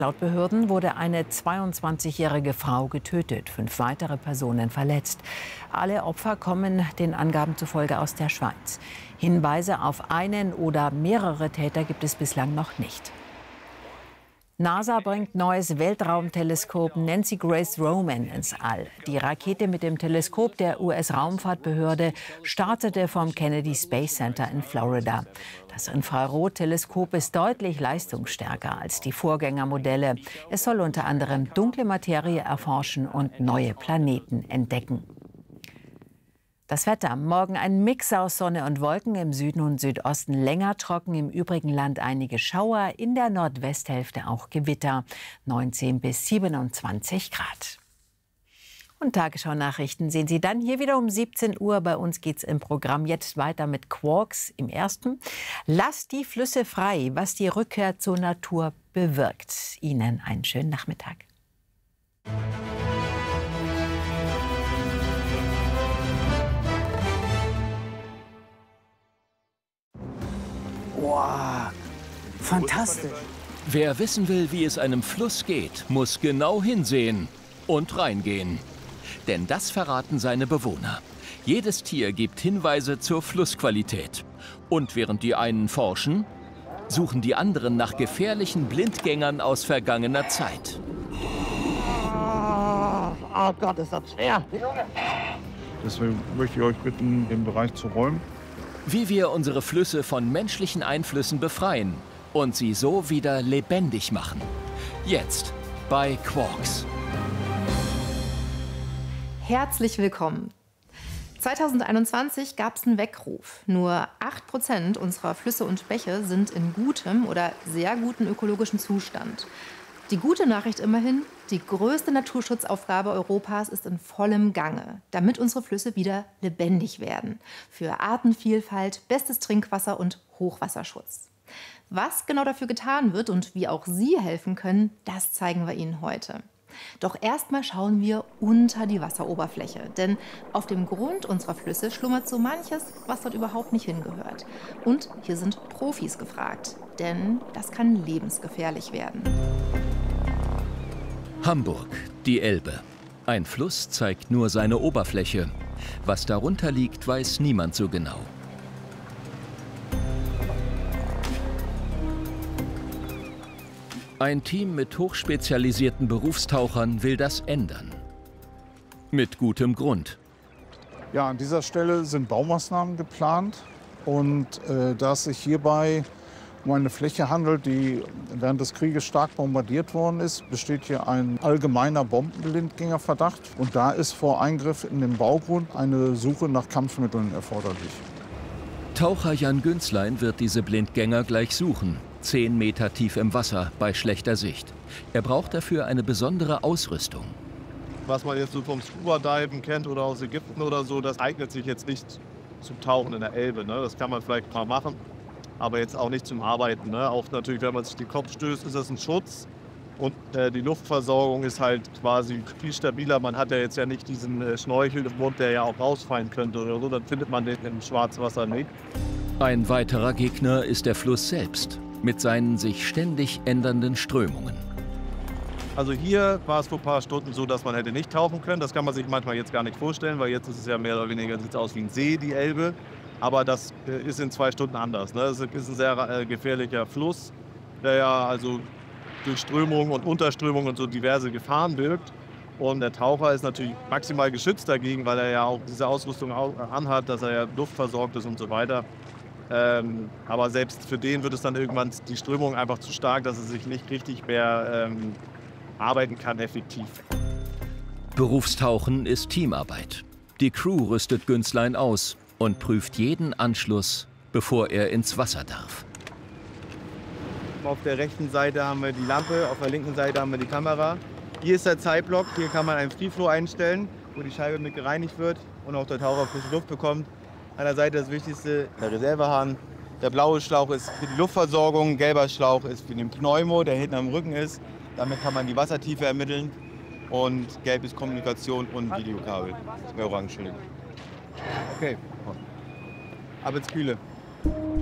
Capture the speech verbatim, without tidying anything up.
Laut Behörden wurde eine zweiundzwanzigjährige Frau getötet, fünf weitere Personen verletzt. Alle Opfer kommen den Angaben zufolge aus der Schweiz. Hinweise auf einen oder mehrere Täter gibt es bislang noch nicht. NASA bringt neues Weltraumteleskop Nancy Grace Roman ins All. Die Rakete mit dem Teleskop der U S-Raumfahrtbehörde startete vom Kennedy Space Center in Florida. Das Infrarotteleskop ist deutlich leistungsstärker als die Vorgängermodelle. Es soll unter anderem dunkle Materie erforschen und neue Planeten entdecken. Das Wetter. Morgen ein Mix aus Sonne und Wolken, im Süden und Südosten länger trocken, im übrigen Land einige Schauer, in der Nordwesthälfte auch Gewitter. neunzehn bis siebenundzwanzig Grad. Und Tagesschau-Nachrichten sehen Sie dann hier wieder um siebzehn Uhr. Bei uns geht's im Programm jetzt weiter mit Quarks im ersten. Lasst die Flüsse frei, was die Rückkehr zur Natur bewirkt. Ihnen einen schönen Nachmittag. Wow, fantastisch. Wer wissen will, wie es einem Fluss geht, muss genau hinsehen und reingehen. Denn das verraten seine Bewohner. Jedes Tier gibt Hinweise zur Flussqualität. Und während die einen forschen, suchen die anderen nach gefährlichen Blindgängern aus vergangener Zeit. Oh Gott, ist das schwer. Deswegen möchte ich euch bitten, den Bereich zu räumen. Wie wir unsere Flüsse von menschlichen Einflüssen befreien und sie so wieder lebendig machen. Jetzt bei Quarks. Herzlich willkommen. zweitausendeinundzwanzig gab es einen Weckruf. Nur acht Prozent unserer Flüsse und Bäche sind in gutem oder sehr guten ökologischen Zustand. Die gute Nachricht immerhin, die größte Naturschutzaufgabe Europas ist in vollem Gange, damit unsere Flüsse wieder lebendig werden. Für Artenvielfalt, bestes Trinkwasser und Hochwasserschutz. Was genau dafür getan wird und wie auch Sie helfen können, das zeigen wir Ihnen heute. Doch erstmal schauen wir unter die Wasseroberfläche. Denn auf dem Grund unserer Flüsse schlummert so manches, was dort überhaupt nicht hingehört. Und hier sind Profis gefragt. Denn das kann lebensgefährlich werden. Hamburg, die Elbe. Ein Fluss zeigt nur seine Oberfläche. Was darunter liegt, weiß niemand so genau. Ein Team mit hochspezialisierten Berufstauchern will das ändern. Mit gutem Grund. Ja, an dieser Stelle sind Baumaßnahmen geplant. Und äh, da es sich hierbei um eine Fläche handelt, die während des Krieges stark bombardiert worden ist, besteht hier ein allgemeiner Bombenblindgängerverdacht. Und da ist vor Eingriff in den Baugrund eine Suche nach Kampfmitteln erforderlich. Taucher Jan Günzlein wird diese Blindgänger gleich suchen. Zehn Meter tief im Wasser bei schlechter Sicht. Er braucht dafür eine besondere Ausrüstung. Was man jetzt so vom Scuba-Diven kennt oder aus Ägypten oder so, das eignet sich jetzt nicht zum Tauchen in der Elbe. Ne? Das kann man vielleicht mal machen, aber jetzt auch nicht zum Arbeiten. Ne? Auch natürlich, wenn man sich den Kopf stößt, ist das ein Schutz. Und äh, die Luftversorgung ist halt quasi viel stabiler. Man hat ja jetzt ja nicht diesen äh, Schnorchel im Mund, der ja auch rausfallen könnte oder so. Dann findet man den im Schwarzwasser nicht. Ein weiterer Gegner ist der Fluss selbst, mit seinen sich ständig ändernden Strömungen. Also hier war es vor ein paar Stunden so, dass man hätte nicht tauchen können. Das kann man sich manchmal jetzt gar nicht vorstellen, weil jetzt ist es ja mehr oder weniger, sieht aus wie ein See, die Elbe. Aber das äh, ist in zwei Stunden anders. Ne? Das ist ein sehr äh, gefährlicher Fluss, der ja also durch Strömungen und Unterströmungen und so diverse Gefahren birgt. Und der Taucher ist natürlich maximal geschützt dagegen, weil er ja auch diese Ausrüstung anhat, dass er ja luftversorgt ist und so weiter. Ähm, aber selbst für den wird es dann irgendwann die Strömung einfach zu stark, dass er sich nicht richtig mehr ähm, arbeiten kann effektiv. Berufstauchen ist Teamarbeit. Die Crew rüstet Günzlein aus und prüft jeden Anschluss, bevor er ins Wasser darf. Auf der rechten Seite haben wir die Lampe, auf der linken Seite haben wir die Kamera. Hier ist der Zeitblock, hier kann man einen Free Flow einstellen, wo die Scheibe mit gereinigt wird und auch der Taucher frische Luft bekommt. An der Seite das Wichtigste, der Reservehahn. Der blaue Schlauch ist für die Luftversorgung, gelber Schlauch ist für den Pneumo, der hinten am Rücken ist. Damit kann man die Wassertiefe ermitteln. Und gelb ist Kommunikation und Videokabel. Das wäre orange. Okay, ab ins Kühle.